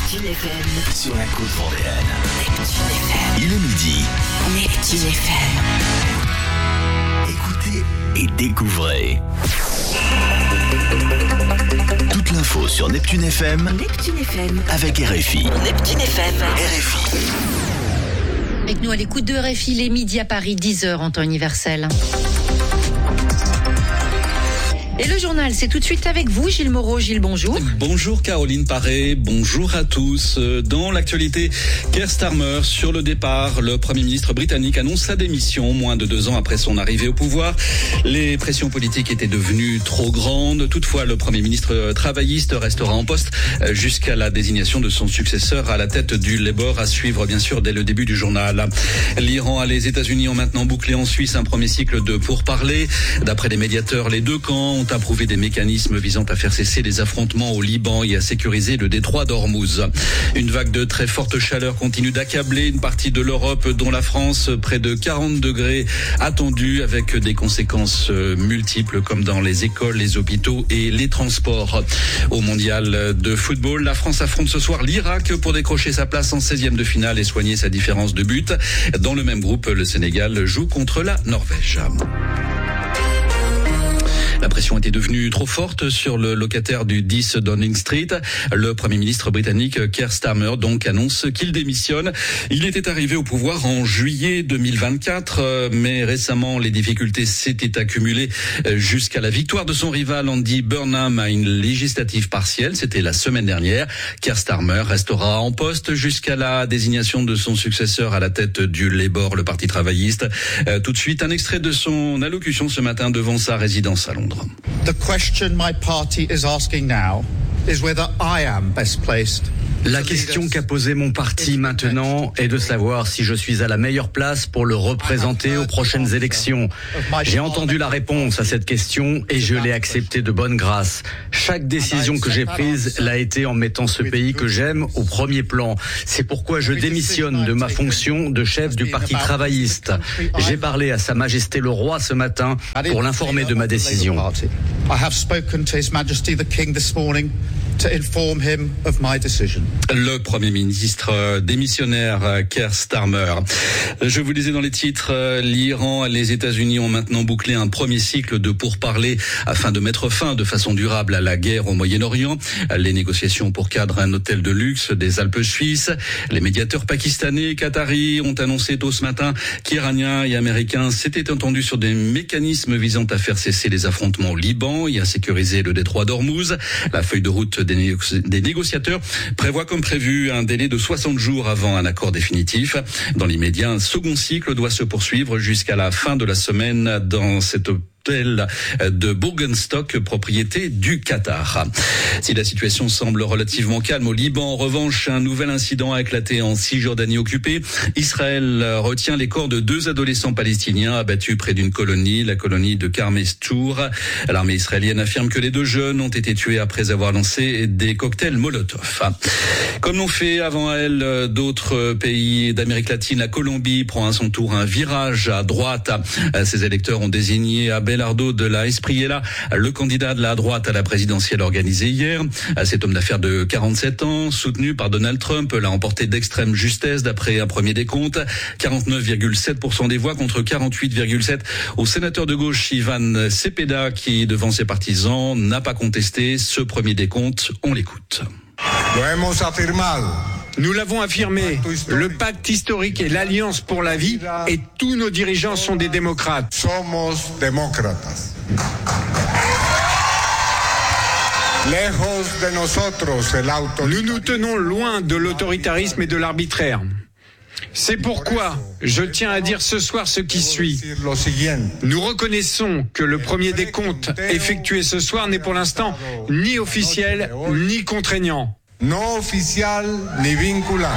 Neptune FM. Sur la côte vendéenne. Neptune FM. Il est midi. Neptune FM. Écoutez et découvrez. Toute l'info sur Neptune FM. Neptune FM. Avec RFI. Neptune FM. RFI. Avec nous à l'écoute de RFI, les midis à Paris, 10h en temps universel. Et le journal, c'est tout de suite avec vous, Gilles Moreau. Gilles, bonjour. Bonjour Caroline Paré, bonjour à tous. Dans l'actualité, Keir Starmer sur le départ. Le Premier ministre britannique annonce sa démission moins de 2 ans après son arrivée au pouvoir. Les pressions politiques étaient devenues trop grandes. Toutefois, le Premier ministre travailliste restera en poste jusqu'à la désignation de son successeur à la tête du Labour, à suivre bien sûr dès le début du journal. L'Iran et les États-Unis ont maintenant bouclé en Suisse un premier cycle de pourparlers. D'après les médiateurs, les deux camps ont approuvé des mécanismes visant à faire cesser les affrontements au Liban et à sécuriser le détroit d'Ormuz. Une vague de très forte chaleur continue d'accabler une partie de l'Europe, dont la France, près de 40 degrés attendus, avec des conséquences multiples comme dans les écoles, les hôpitaux et les transports. Au mondial de football, la France affronte ce soir l'Irak pour décrocher sa place en 16e de finale et soigner sa différence de but. Dans le même groupe, le Sénégal joue contre la Norvège. La pression était devenue trop forte sur le locataire du 10 Downing Street. Le Premier ministre britannique Keir Starmer donc annonce qu'il démissionne. Il était arrivé au pouvoir en juillet 2024, mais récemment les difficultés s'étaient accumulées jusqu'à la victoire de son rival Andy Burnham à une législative partielle. C'était la semaine dernière. Keir Starmer restera en poste jusqu'à la désignation de son successeur à la tête du Labour, le parti travailliste. Tout de suite, un extrait de son allocution ce matin devant sa résidence à Londres. The question my party is asking now is whether I am best placed. La question qu'a posée mon parti maintenant est de savoir si je suis à la meilleure place pour le représenter aux prochaines élections. J'ai entendu la réponse à cette question et je l'ai acceptée de bonne grâce. Chaque décision que j'ai prise l'a été en mettant ce pays que j'aime au premier plan. C'est pourquoi je démissionne de ma fonction de chef du parti travailliste. J'ai parlé à Sa Majesté le Roi ce matin pour l'informer de ma décision. I have spoken to His Majesty the King this morning to inform him of my decision. Le Premier ministre démissionnaire Keir Starmer. Je vous disais dans les titres, l'Iran et les États-Unis ont maintenant bouclé un premier cycle de pourparlers afin de mettre fin de façon durable à la guerre au Moyen-Orient. Les négociations pour cadre un hôtel de luxe des Alpes suisses. Les médiateurs pakistanais et qataris ont annoncé tôt ce matin qu'Iraniens et Américains s'étaient entendus sur des mécanismes visant à faire cesser les affrontements au Liban et à sécuriser le détroit d'Ormuz. La feuille de route des négociateurs prévoit comme prévu un délai de 60 jours avant un accord définitif. Dans l'immédiat, un second cycle doit se poursuivre jusqu'à la fin de la semaine dans cette de Bürgenstock, propriété du Qatar. Si la situation semble relativement calme au Liban, en revanche, un nouvel incident a éclaté en Cisjordanie occupée. Israël retient les corps de 2 adolescents palestiniens abattus près d'une colonie, la colonie de Karmestour. L'armée israélienne affirme que les 2 jeunes ont été tués après avoir lancé des cocktails Molotov. Comme l'ont fait avant elle d'autres pays d'Amérique latine, la Colombie prend à son tour un virage à droite. Ses électeurs ont désigné Abelardo de la Espriella, le candidat de la droite à la présidentielle organisée hier. Cet homme d'affaires de 47 ans, soutenu par Donald Trump, l'a emporté d'extrême justesse d'après un premier décompte. 49,7% des voix contre 48,7% au sénateur de gauche Ivan Cepeda qui, devant ses partisans, n'a pas contesté ce premier décompte. On l'écoute. Nous l'avons affirmé, le pacte historique et l'Alliance pour la vie et tous nos dirigeants sont des démocrates. Somos demócratas. Nous nous tenons loin de l'autoritarisme et de l'arbitraire. C'est pourquoi je tiens à dire ce soir ce qui suit. Nous reconnaissons que le premier décompte effectué ce soir n'est pour l'instant ni officiel ni contraignant. No oficial ni vinculant.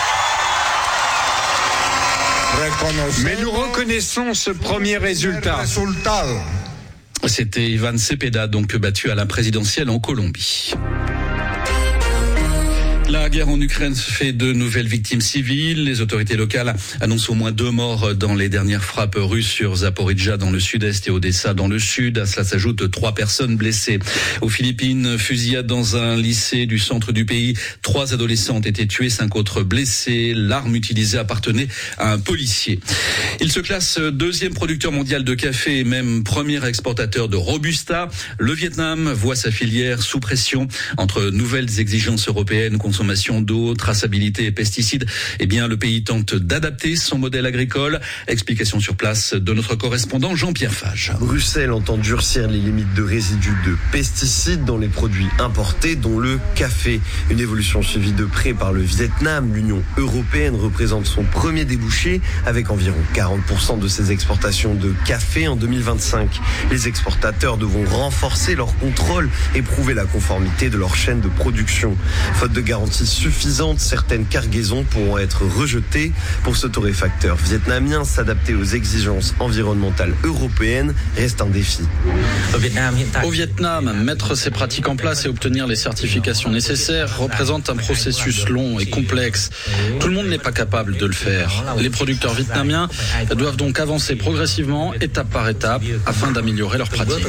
Mais nous reconnaissons ce premier résultat. C'était Ivan Cepeda, donc battu à la présidentielle en Colombie. La guerre en Ukraine fait de nouvelles victimes civiles. Les autorités locales annoncent au moins 2 morts dans les dernières frappes russes sur Zaporijjia dans le sud-est et Odessa dans le sud. À cela s'ajoutent 3 personnes blessées. Aux Philippines, fusillade dans un lycée du centre du pays. 3 adolescents ont été tués, 5 autres blessés. L'arme utilisée appartenait à un policier. Il se classe 2e producteur mondial de café et même premier exportateur de Robusta. Le Vietnam voit sa filière sous pression entre nouvelles exigences européennes, consommation d'eau, traçabilité et pesticides. Eh bien, le pays tente d'adapter son modèle agricole. Explication sur place de notre correspondant Jean-Pierre Fage. Bruxelles entend durcir les limites de résidus de pesticides dans les produits importés, dont le café. Une évolution suivie de près par le Vietnam. L'Union européenne représente son premier débouché avec environ 40% de ses exportations de café en 2025. Les exportateurs devront renforcer leur contrôle et prouver la conformité de leur chaîne de production. Faute de garanties suffisantes, certaines cargaisons pourront être rejetées. Pour ce torréfacteur vietnamien, s'adapter aux exigences environnementales européennes reste un défi. Au Vietnam, mettre ces pratiques en place et obtenir les certifications nécessaires représente un processus long et complexe. Tout le monde n'est pas capable de le faire. Les producteurs vietnamiens doivent donc avancer progressivement, étape par étape, afin d'améliorer leurs pratiques.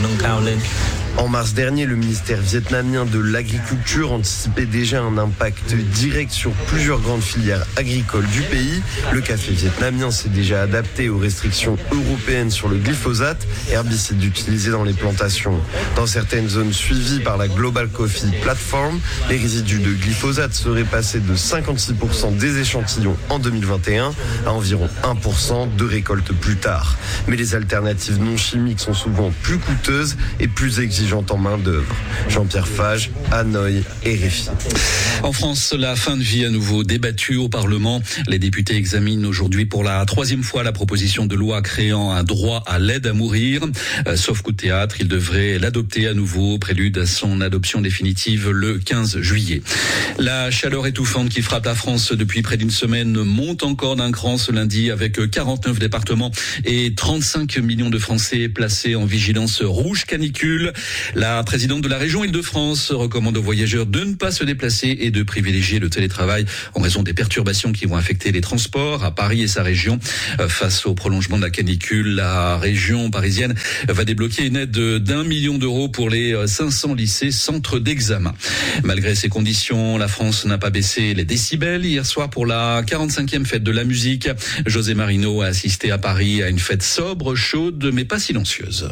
En mars dernier, le ministère vietnamien de l'Agriculture anticipait déjà un impact direct sur plusieurs grandes filières agricoles du pays. Le café vietnamien s'est déjà adapté aux restrictions européennes sur le glyphosate, herbicide utilisé dans les plantations. Dans certaines zones suivies par la Global Coffee Platform, les résidus de glyphosate seraient passés de 56% des échantillons en 2021 à environ 1% de récolte plus tard. Mais les alternatives non chimiques sont souvent plus coûteuses et plus exigeantes en main-d'œuvre. Jean-Pierre Fage, Hanoï et RFI. En France, la fin de vie à nouveau débattue au Parlement. Les députés examinent aujourd'hui pour la 3e fois la proposition de loi créant un droit à l'aide à mourir. Sauf coup de théâtre, ils devraient l'adopter à nouveau, prélude à son adoption définitive le 15 juillet. La chaleur étouffante qui frappe la France depuis près d'une semaine monte encore d'un cran ce lundi avec 49 départements et 35 millions de Français placés en vigilance rouge canicule. La présidente de la région Île-de-France recommande aux voyageurs de ne pas se déplacer et de privilégier le télétravail en raison des perturbations qui vont affecter les transports à Paris et sa région. Face au prolongement de la canicule, la région parisienne va débloquer une aide d'1 million d'euros pour les 500 lycées centres d'examen. Malgré ces conditions, la France n'a pas baissé les décibels. Hier soir, pour la 45e fête de la musique, José Marino a assisté à Paris à une fête sobre, chaude, mais pas silencieuse.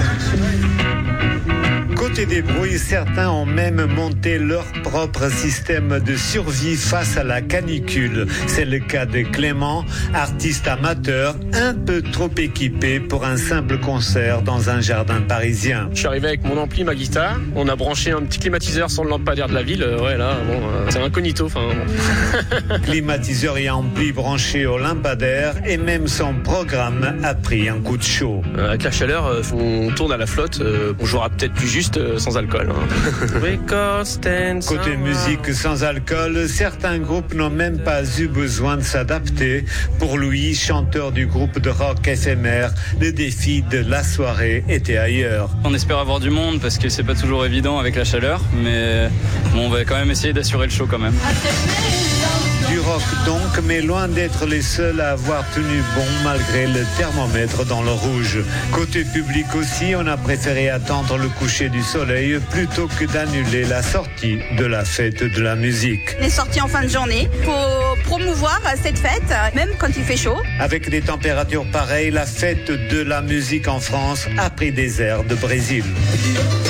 Côté des bruits, certains ont même monté leur propre système de survie face à la canicule. C'est le cas de Clément, artiste amateur, un peu trop équipé pour un simple concert dans un jardin parisien. Je suis arrivé avec mon ampli, ma guitare. On a branché un petit climatiseur sur le lampadaire de la ville. C'est incognito. Climatiseur et ampli branchés au lampadaire et même son programme a pris un coup de chaud. Avec la chaleur, on tourne à la flotte. On jouera peut-être plus juste sans alcool. Côté musique sans alcool, certains groupes n'ont même pas eu besoin de s'adapter. Pour lui, chanteur du groupe de rock éphémère, le défi de la soirée était ailleurs. On espère avoir du monde parce que c'est pas toujours évident avec la chaleur, mais bon, on va quand même essayer d'assurer le show quand même. Du rock donc, mais loin d'être les seuls à avoir tenu bon malgré le thermomètre dans le rouge. Côté public aussi, on a préféré attendre le coucher du soleil plutôt que d'annuler la sortie de la fête de la musique. On est sortis en fin de journée pour promouvoir cette fête, même quand il fait chaud. Avec des températures pareilles, la fête de la musique en France a pris des airs de Brésil.